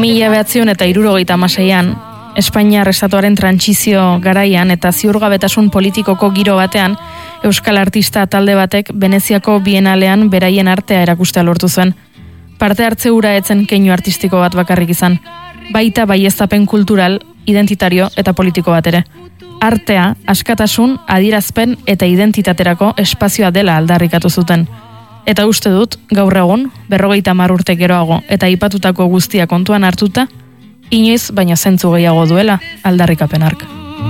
1976an, Espainiar estatuaren trantsizio garaian eta ziurgabetasun politikoko giro batean, euskal artista talde batek Veneziako Bienalean beraien artea erakustea lortu zuen. Parte hartze hura etzen keinu artistiko bat bakarrik izan, baita baieztapen kultural, identitario eta politiko bat ere. Artea, askatasun, adierazpen eta identitaterako espazioa dela aldarrikatu zuten. Eta uste dut, gaur egun, 50 urte geroago eta aipatutako guztia kontuan hartuta, inoiz baina zentzu gehiago duela aldarrikapen hark.